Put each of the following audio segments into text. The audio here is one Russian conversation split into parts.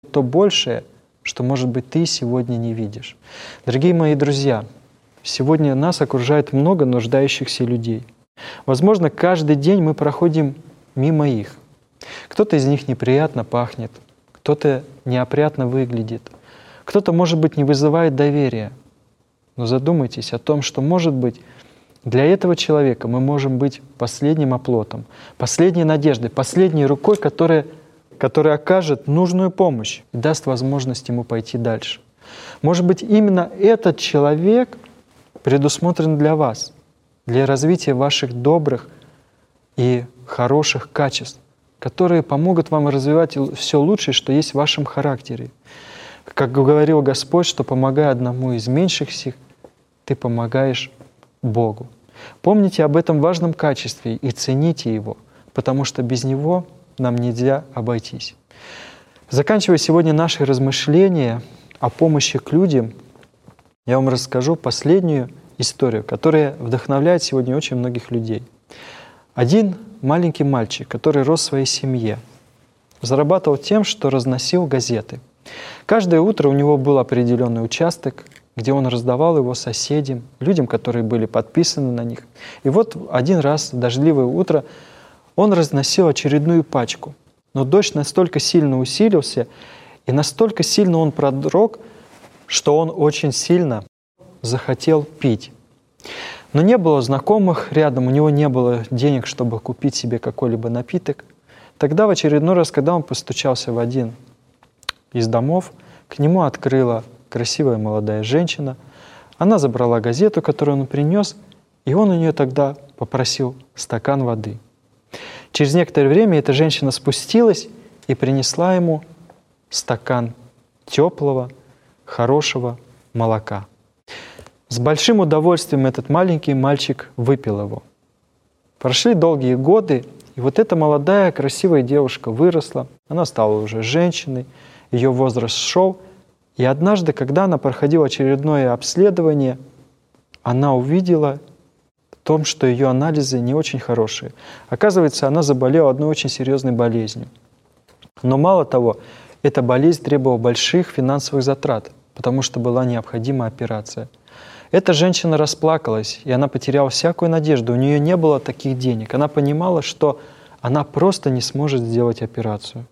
то большее, что, может быть, ты сегодня не видишь. Дорогие мои друзья, сегодня нас окружает много нуждающихся людей. Возможно, каждый день мы проходим мимо их. Кто-то из них неприятно пахнет, кто-то неопрятно выглядит, кто-то, может быть, не вызывает доверия. Но задумайтесь о том, что, может быть, для этого человека мы можем быть последним оплотом, последней надеждой, последней рукой, которая окажет нужную помощь и даст возможность ему пойти дальше. Может быть, именно этот человек предусмотрен для вас, для развития ваших добрых и хороших качеств, которые помогут вам развивать все лучшее, что есть в вашем характере. Как говорил Господь, что помогая одному из меньших сих, ты помогаешь Богу. Помните об этом важном качестве и цените его, потому что без него нам нельзя обойтись. Заканчивая сегодня наши размышления о помощи к людям, я вам расскажу последнюю историю, которая вдохновляет сегодня очень многих людей. Один маленький мальчик, который рос в своей семье, зарабатывал тем, что разносил газеты. Каждое утро у него был определенный участок, где он раздавал его соседям, людям, которые были подписаны на них. И вот один раз в дождливое утро он разносил очередную пачку. Но дождь настолько сильно усилился, и настолько сильно он продрог, что он очень сильно захотел пить. Но не было знакомых рядом, у него не было денег, чтобы купить себе какой-либо напиток. Тогда в очередной раз, когда он постучался в один из домов, к нему открыла красивая молодая женщина. Она забрала газету, которую он принес, и он у нее тогда попросил стакан воды. Через некоторое время эта женщина спустилась и принесла ему стакан теплого, хорошего молока. С большим удовольствием этот маленький мальчик выпил его. Прошли долгие годы, и вот эта молодая, красивая девушка выросла, она стала уже женщиной, ее возраст шел, и однажды, когда она проходила очередное обследование, она увидела в том, что ее анализы не очень хорошие. Оказывается, она заболела одной очень серьезной болезнью. Но мало того, эта болезнь требовала больших финансовых затрат, потому что была необходима операция. Эта женщина расплакалась, и она потеряла всякую надежду. У нее не было таких денег. Она понимала, что она просто не сможет сделать операцию.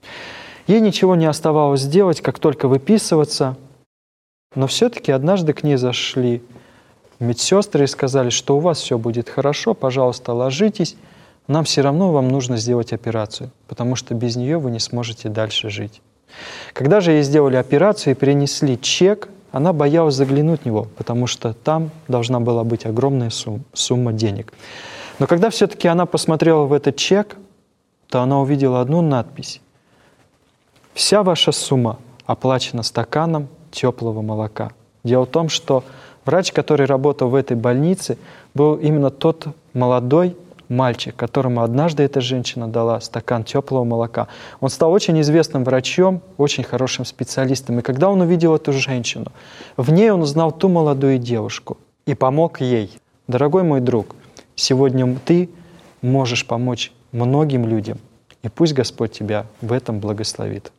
Ей ничего не оставалось сделать, как только выписываться. Но все-таки однажды к ней зашли медсестры и сказали, что у вас все будет хорошо, пожалуйста, ложитесь. Нам все равно вам нужно сделать операцию, потому что без нее вы не сможете дальше жить. Когда же ей сделали операцию и принесли чек, она боялась заглянуть в него, потому что там должна была быть огромная сумма денег. Но когда все-таки она посмотрела в этот чек, то она увидела одну надпись: «Вся ваша сумма оплачена стаканом теплого молока». Дело в том, что врач, который работал в этой больнице, был именно тот молодой мальчик, которому однажды эта женщина дала стакан теплого молока. Он стал очень известным врачом, очень хорошим специалистом. И когда он увидел эту женщину, в ней он узнал ту молодую девушку и помог ей. Дорогой мой друг, сегодня ты можешь помочь многим людям, и пусть Господь тебя в этом благословит.